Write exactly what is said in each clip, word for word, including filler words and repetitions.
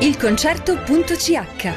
il concerto punto c h.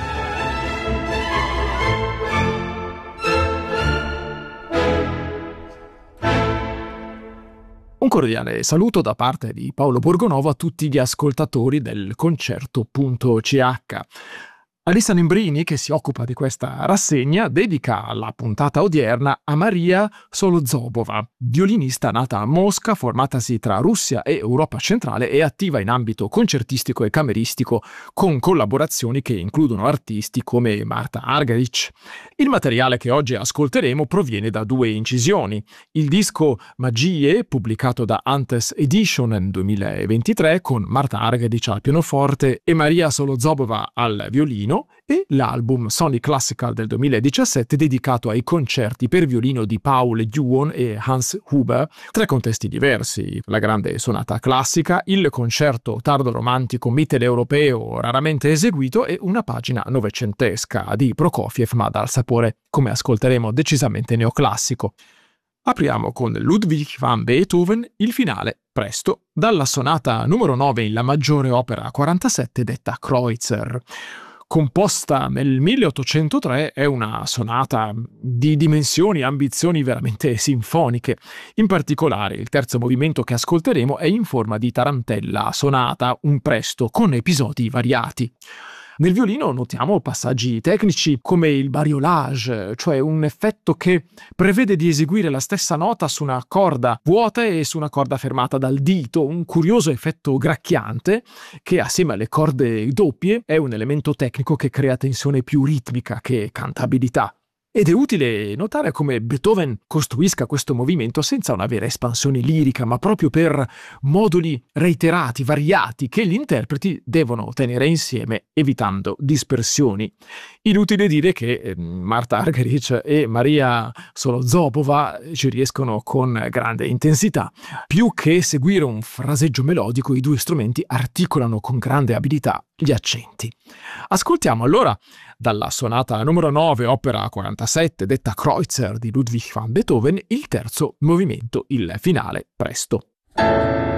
Un cordiale saluto da parte di Paolo Borgonovo a tutti gli ascoltatori del concerto punto c h. Alissa Nimbrini, che si occupa di questa rassegna, dedica la puntata odierna a Maria Solozobova, violinista nata a Mosca, formatasi tra Russia e Europa centrale e attiva in ambito concertistico e cameristico con collaborazioni che includono artisti come Marta Argerich. Il materiale che oggi ascolteremo proviene da due incisioni: il disco Magie, pubblicato da Antes Edition nel duemilaventitré con Marta Argerich al pianoforte e Maria Solozobova al violino, e l'album Sony Classical del duemiladiciassette dedicato ai concerti per violino di Paul Juon e Hans Huber, tre contesti diversi: la grande sonata classica, il concerto tardo romantico mitteleuropeo raramente eseguito e una pagina novecentesca di Prokofiev ma dal sapore, come ascolteremo, decisamente neoclassico. Apriamo con Ludwig van Beethoven, il finale presto, dalla sonata numero nove in La maggiore opera quarantasette detta Kreutzer. Composta nel milleottocentotre, è una sonata di dimensioni e ambizioni veramente sinfoniche. In particolare, il terzo movimento che ascolteremo è in forma di tarantella sonata, un presto con episodi variati. Nel violino notiamo passaggi tecnici come il bariolage, cioè un effetto che prevede di eseguire la stessa nota su una corda vuota e su una corda fermata dal dito, un curioso effetto gracchiante che, assieme alle corde doppie, è un elemento tecnico che crea tensione più ritmica che cantabilità. Ed è utile notare come Beethoven costruisca questo movimento senza una vera espansione lirica, ma proprio per moduli reiterati, variati, che gli interpreti devono tenere insieme, evitando dispersioni. Inutile dire che eh, Marta Argerich e Maria Solozobova ci riescono con grande intensità. Più che seguire un fraseggio melodico, i due strumenti articolano con grande abilità gli accenti. Ascoltiamo allora dalla sonata numero nove, opera quarantasette, detta Kreutzer di Ludwig van Beethoven, il terzo movimento, il finale presto.